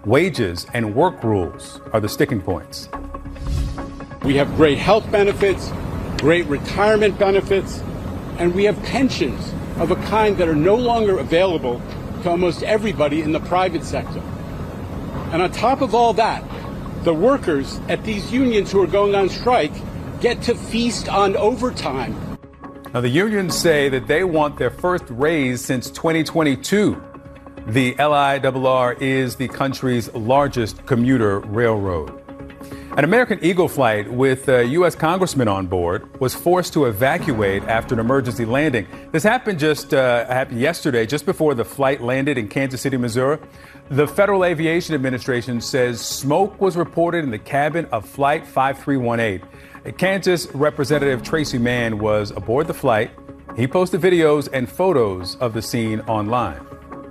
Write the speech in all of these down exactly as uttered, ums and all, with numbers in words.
wages and work rules are the sticking points. We have great health benefits, great retirement benefits, and we have pensions of a kind that are no longer available to almost everybody in the private sector. And on top of all that, the workers at these unions who are going on strike get to feast on overtime. Now, the unions say that they want their first raise since twenty twenty-two. The L I R R is the country's largest commuter railroad. An American Eagle flight with a U S congressman on board was forced to evacuate after an emergency landing. This happened just uh, happened yesterday, just before the flight landed in Kansas City, Missouri. The Federal Aviation Administration says smoke was reported in the cabin of Flight five three one eight. Kansas Representative Tracy Mann was aboard the flight. He posted videos and photos of the scene online.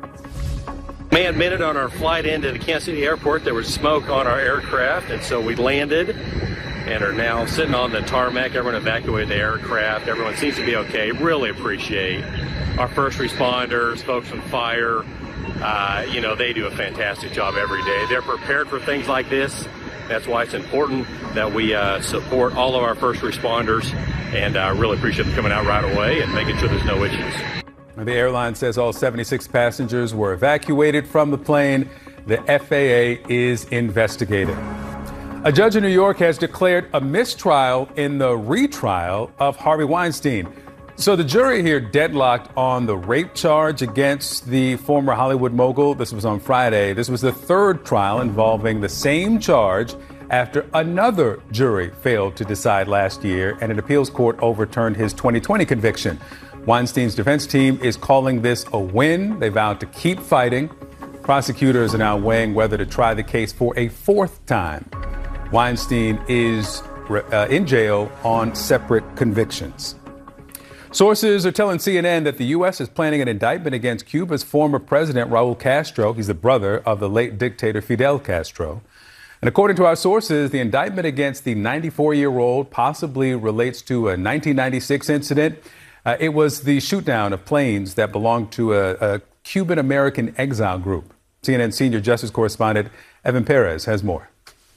Man, minute on our flight into the Kansas City airport, there was smoke on our aircraft, and so we landed and are now sitting on the tarmac. Everyone evacuated the aircraft. Everyone seems to be okay. Really appreciate our first responders, folks from fire. Uh, you know, they do a fantastic job every day. They're prepared for things like this. That's why it's important that we uh, support all of our first responders, and I uh, really appreciate them coming out right away and making sure there's no issues. The airline says all seventy-six passengers were evacuated from the plane. The F A A is investigating. A judge in New York has declared a mistrial in the retrial of Harvey Weinstein. So the jury here deadlocked on the rape charge against the former Hollywood mogul. This was on Friday. This was the third trial involving the same charge after another jury failed to decide last year and an appeals court overturned his twenty twenty conviction. Weinstein's defense team is calling this a win. They vowed to keep fighting. Prosecutors are now weighing whether to try the case for a fourth time. Weinstein is uh, in jail on separate convictions. Sources are telling C N N that the U S is planning an indictment against Cuba's former president, Raul Castro. He's the brother of the late dictator Fidel Castro. And according to our sources, the indictment against the ninety-four-year-old possibly relates to a nineteen ninety-six incident. Uh, it was the shoot-down of planes that belonged to a, a Cuban-American exile group. C N N senior justice correspondent Evan Perez has more.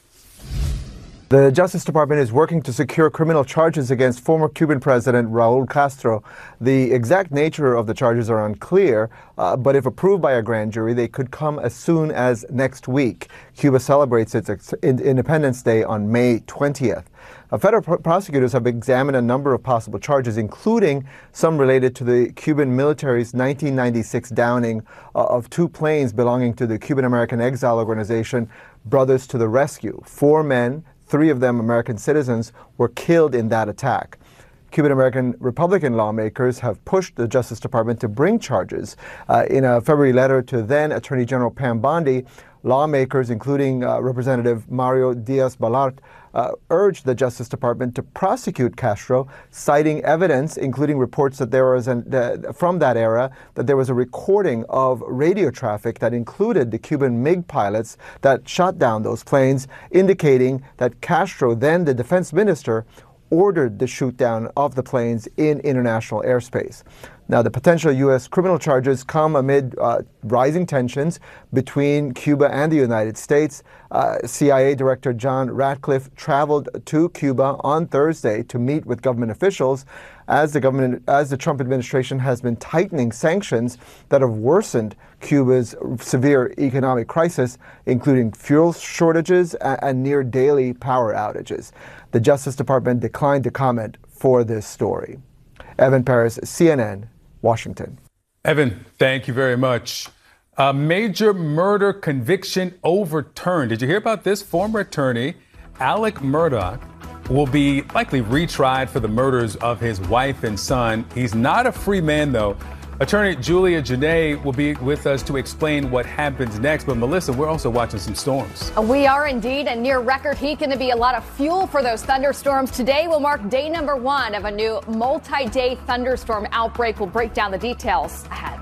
The Justice Department is working to secure criminal charges against former Cuban President Raul Castro. The exact nature of the charges are unclear, uh, but if approved by a grand jury, they could come as soon as next week. Cuba celebrates its ex- Independence Day on May twentieth. Uh, federal pr- prosecutors have examined a number of possible charges, including some related to the Cuban military's nineteen ninety-six downing uh, of two planes belonging to the Cuban-American exile organization Brothers to the Rescue. Four men, three of them American citizens, were killed in that attack. Cuban-American Republican lawmakers have pushed the Justice Department to bring charges. Uh, in a February letter to then Attorney General Pam Bondi, lawmakers, including uh, Representative Mario Diaz-Balart, uh, urged the Justice Department to prosecute Castro, citing evidence, including reports that there was an, uh, from that era, that there was a recording of radio traffic that included the Cuban MiG pilots that shot down those planes, indicating that Castro, then the defense minister, ordered the shoot down of the planes in international airspace. Now, the potential U S criminal charges come amid uh, rising tensions between Cuba and the United States. Uh, C I A Director John Ratcliffe traveled to Cuba on Thursday to meet with government officials as the government, as the Trump administration has been tightening sanctions that have worsened Cuba's severe economic crisis, including fuel shortages and, and near daily power outages. The Justice Department declined to comment for this story. Evan Perez, C N N, Washington. Evan, thank you very much. A major murder conviction overturned. Did you hear about this? Former attorney Alec Murdaugh will be likely retried for the murders of his wife and son. He's not a free man, though. Attorney Julia Janae will be with us to explain what happens next. But Melissa, we're also watching some storms. We are indeed, and near record heat, going to be a lot of fuel for those thunderstorms. Today will mark day number one of a new multi-day thunderstorm outbreak. We'll break down the details ahead.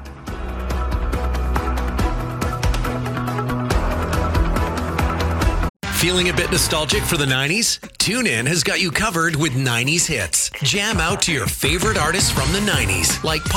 Feeling a bit nostalgic for the nineties? TuneIn has got you covered with nineties hits. Jam out to your favorite artists from the nineties, like